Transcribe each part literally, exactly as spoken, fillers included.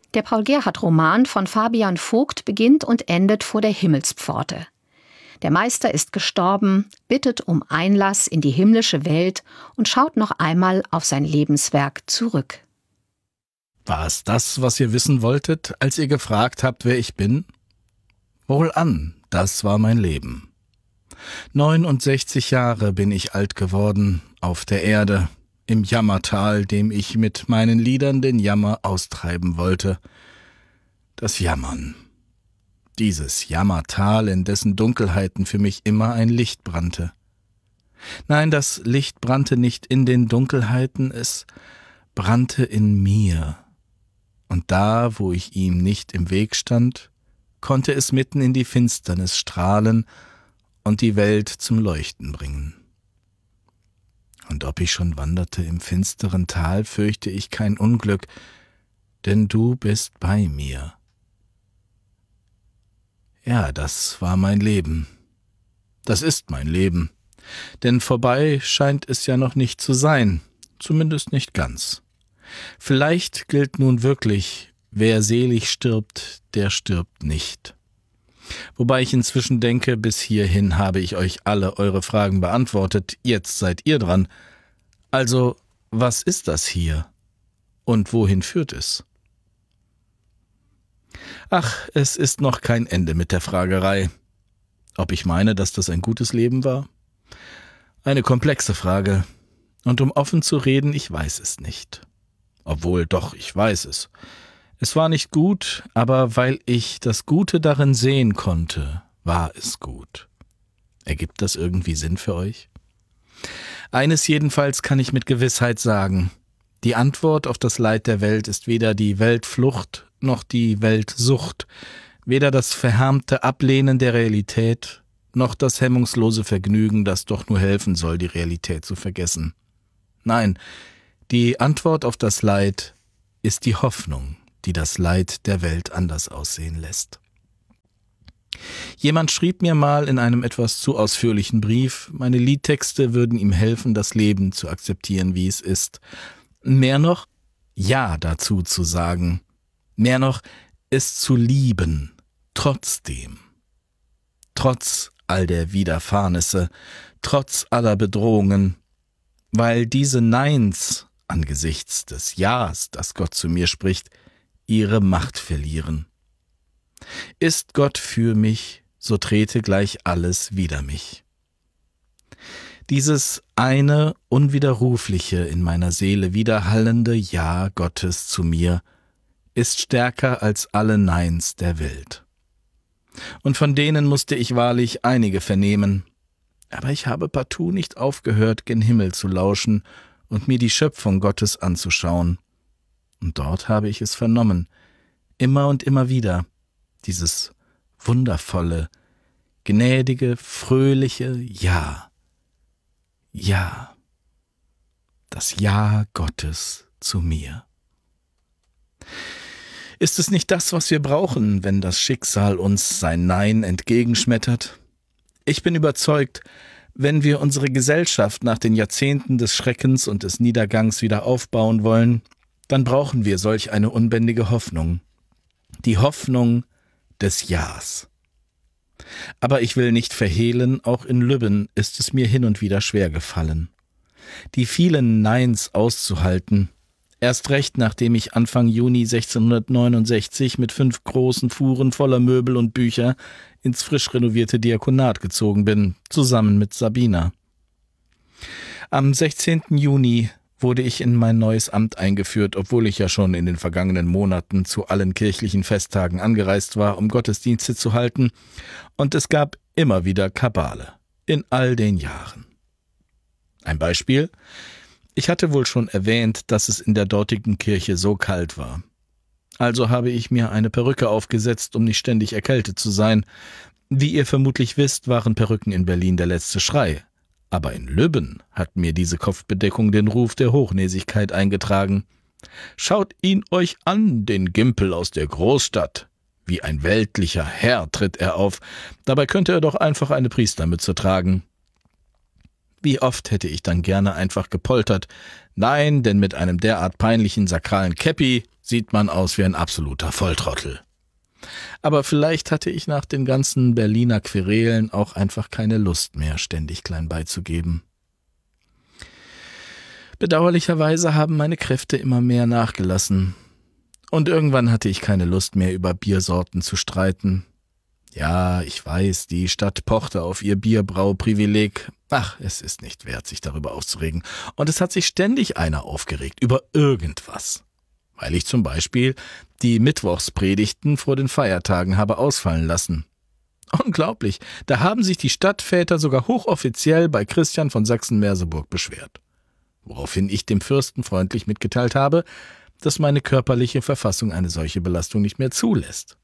Der Paul-Gerhardt-Roman von Fabian Vogt beginnt und endet vor der Himmelspforte. Der Meister ist gestorben, bittet um Einlass in die himmlische Welt und schaut noch einmal auf sein Lebenswerk zurück. War es das, was ihr wissen wolltet, als ihr gefragt habt, wer ich bin? Wohlan, das war mein Leben. neunundsechzig Jahre bin ich alt geworden, auf der Erde, im Jammertal, dem ich mit meinen Liedern den Jammer austreiben wollte. Das Jammern. Dieses Jammertal, in dessen Dunkelheiten für mich immer ein Licht brannte. Nein, das Licht brannte nicht in den Dunkelheiten, es brannte in mir. Und da, wo ich ihm nicht im Weg stand, konnte es mitten in die Finsternis strahlen und die Welt zum Leuchten bringen. Und ob ich schon wanderte im finsteren Tal, fürchte ich kein Unglück, denn du bist bei mir. Ja, das war mein Leben. Das ist mein Leben. Denn vorbei scheint es ja noch nicht zu sein, zumindest nicht ganz. Vielleicht gilt nun wirklich, wer selig stirbt, der stirbt nicht. Wobei ich inzwischen denke, bis hierhin habe ich euch alle eure Fragen beantwortet, jetzt seid ihr dran. Also, was ist das hier? Und wohin führt es? Ach, es ist noch kein Ende mit der Fragerei. Ob ich meine, dass das ein gutes Leben war? Eine komplexe Frage. Und um offen zu reden, ich weiß es nicht. Obwohl, doch, ich weiß es. Es war nicht gut, aber weil ich das Gute darin sehen konnte, war es gut. Ergibt das irgendwie Sinn für euch? Eines jedenfalls kann ich mit Gewissheit sagen. Die Antwort auf das Leid der Welt ist weder die Weltflucht noch die Weltsucht, weder das verhärmte Ablehnen der Realität, noch das hemmungslose Vergnügen, das doch nur helfen soll, die Realität zu vergessen. Nein, die Antwort auf das Leid ist die Hoffnung, die das Leid der Welt anders aussehen lässt. Jemand schrieb mir mal in einem etwas zu ausführlichen Brief, meine Liedtexte würden ihm helfen, das Leben zu akzeptieren, wie es ist. Mehr noch, Ja dazu zu sagen. Mehr noch, es zu lieben, trotzdem. Trotz all der Widerfahrnisse, trotz aller Bedrohungen, weil diese Neins angesichts des Ja's, das Gott zu mir spricht, ihre Macht verlieren. Ist Gott für mich, so trete gleich alles wider mich. Dieses eine unwiderrufliche, in meiner Seele widerhallende Ja Gottes zu mir ist stärker als alle Neins der Welt. Und von denen musste ich wahrlich einige vernehmen, aber ich habe partout nicht aufgehört, gen Himmel zu lauschen und mir die Schöpfung Gottes anzuschauen. Und dort habe ich es vernommen, immer und immer wieder, dieses wundervolle, gnädige, fröhliche Ja. Ja. Das Ja Gottes zu mir. Ist es nicht das, was wir brauchen, wenn das Schicksal uns sein Nein entgegenschmettert? Ich bin überzeugt, wenn wir unsere Gesellschaft nach den Jahrzehnten des Schreckens und des Niedergangs wieder aufbauen wollen, dann brauchen wir solch eine unbändige Hoffnung. Die Hoffnung des Ja's. Aber ich will nicht verhehlen, auch in Lübben ist es mir hin und wieder schwer gefallen. Die vielen Neins auszuhalten, erst recht nachdem ich Anfang Juni sechzehnhundertneunundsechzig mit fünf großen Fuhren voller Möbel und Bücher ins frisch renovierte Diakonat gezogen bin, zusammen mit Sabina. Am sechzehnten Juni wurde ich in mein neues Amt eingeführt, obwohl ich ja schon in den vergangenen Monaten zu allen kirchlichen Festtagen angereist war, um Gottesdienste zu halten, und es gab immer wieder Kabale, in all den Jahren. Ein Beispiel: Ich hatte wohl schon erwähnt, dass es in der dortigen Kirche so kalt war. Also habe ich mir eine Perücke aufgesetzt, um nicht ständig erkältet zu sein. Wie ihr vermutlich wisst, waren Perücken in Berlin der letzte Schrei. Aber in Lübben hat mir diese Kopfbedeckung den Ruf der Hochnäsigkeit eingetragen. Schaut ihn euch an, den Gimpel aus der Großstadt. Wie ein weltlicher Herr tritt er auf. Dabei könnte er doch einfach eine Priestermütze tragen. Wie oft hätte ich dann gerne einfach gepoltert. Nein, denn mit einem derart peinlichen sakralen Käppi, sieht man aus wie ein absoluter Volltrottel. Aber vielleicht hatte ich nach den ganzen Berliner Querelen auch einfach keine Lust mehr, ständig klein beizugeben. Bedauerlicherweise haben meine Kräfte immer mehr nachgelassen. Und irgendwann hatte ich keine Lust mehr, über Biersorten zu streiten. Ja, ich weiß, die Stadt pochte auf ihr Bierbrauprivileg. Ach, es ist nicht wert, sich darüber aufzuregen. Und es hat sich ständig einer aufgeregt über irgendwas. Weil ich zum Beispiel die Mittwochspredigten vor den Feiertagen habe ausfallen lassen. Unglaublich, da haben sich die Stadtväter sogar hochoffiziell bei Christian von Sachsen-Merseburg beschwert. Woraufhin ich dem Fürsten freundlich mitgeteilt habe, dass meine körperliche Verfassung eine solche Belastung nicht mehr zulässt.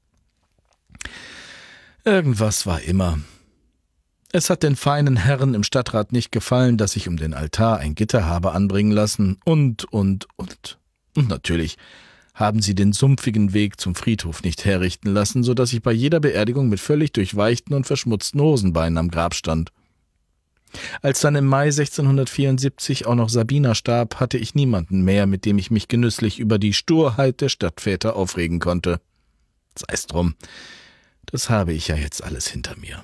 Irgendwas war immer. Es hat den feinen Herren im Stadtrat nicht gefallen, dass ich um den Altar ein Gitter habe anbringen lassen und, und, und. Und natürlich haben sie den sumpfigen Weg zum Friedhof nicht herrichten lassen, so dass ich bei jeder Beerdigung mit völlig durchweichten und verschmutzten Hosenbeinen am Grab stand. Als dann im Mai sechzehnhundertvierundsiebzig auch noch Sabina starb, hatte ich niemanden mehr, mit dem ich mich genüsslich über die Sturheit der Stadtväter aufregen konnte. Sei's drum, das habe ich ja jetzt alles hinter mir.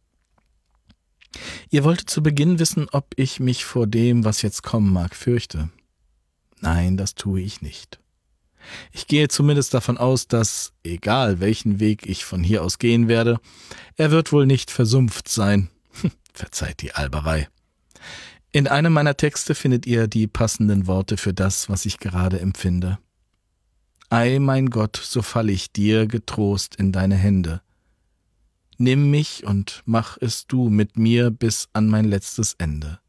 Ihr wolltet zu Beginn wissen, ob ich mich vor dem, was jetzt kommen mag, fürchte. Nein, das tue ich nicht. Ich gehe zumindest davon aus, dass, egal welchen Weg ich von hier aus gehen werde, er wird wohl nicht versumpft sein. Verzeiht die Alberei. In einem meiner Texte findet ihr die passenden Worte für das, was ich gerade empfinde. Ei, mein Gott, so fall ich dir getrost in deine Hände. Nimm mich und mach es du mit mir bis an mein letztes Ende.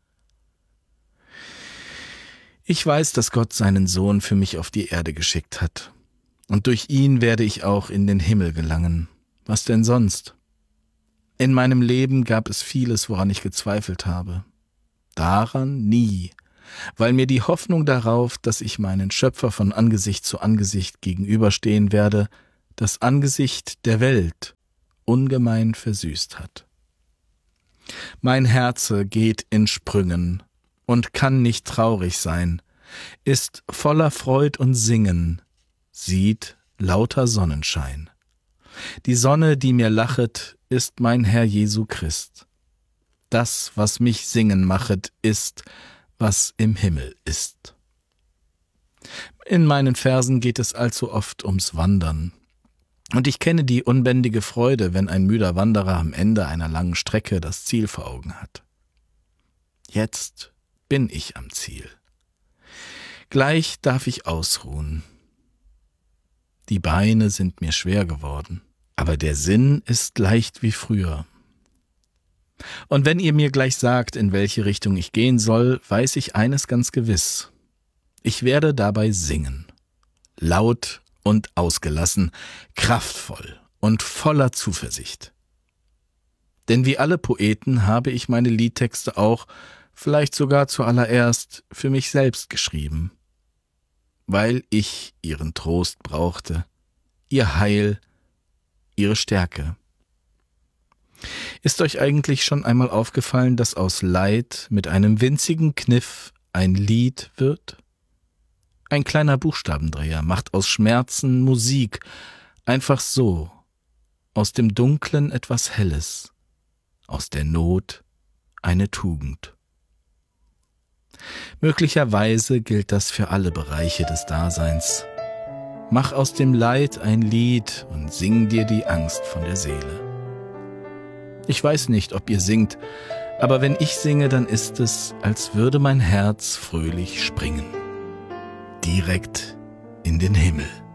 Ich weiß, dass Gott seinen Sohn für mich auf die Erde geschickt hat. Und durch ihn werde ich auch in den Himmel gelangen. Was denn sonst? In meinem Leben gab es vieles, woran ich gezweifelt habe. Daran nie, weil mir die Hoffnung darauf, dass ich meinen Schöpfer von Angesicht zu Angesicht gegenüberstehen werde, das Angesicht der Welt ungemein versüßt hat. Mein Herze geht in Sprüngen und kann nicht traurig sein, ist voller Freud und Singen, sieht lauter Sonnenschein. Die Sonne, die mir lachet, ist mein Herr Jesu Christ. Das, was mich singen machet, ist, was im Himmel ist. In meinen Versen geht es allzu oft ums Wandern. Und ich kenne die unbändige Freude, wenn ein müder Wanderer am Ende einer langen Strecke das Ziel vor Augen hat. Jetzt bin ich am Ziel. Gleich darf ich ausruhen. Die Beine sind mir schwer geworden, aber der Sinn ist leicht wie früher. Und wenn ihr mir gleich sagt, in welche Richtung ich gehen soll, weiß ich eines ganz gewiss. Ich werde dabei singen. Laut und ausgelassen, kraftvoll und voller Zuversicht. Denn wie alle Poeten habe ich meine Liedtexte auch, vielleicht sogar zuallererst, für mich selbst geschrieben. Weil ich ihren Trost brauchte, ihr Heil, ihre Stärke. Ist euch eigentlich schon einmal aufgefallen, dass aus Leid mit einem winzigen Kniff ein Lied wird? Ein kleiner Buchstabendreher macht aus Schmerzen Musik, einfach so, aus dem Dunklen etwas Helles, aus der Not eine Tugend. Möglicherweise gilt das für alle Bereiche des Daseins. Mach aus dem Leid ein Lied und sing dir die Angst von der Seele. Ich weiß nicht, ob ihr singt, aber wenn ich singe, dann ist es, als würde mein Herz fröhlich springen. Direkt in den Himmel.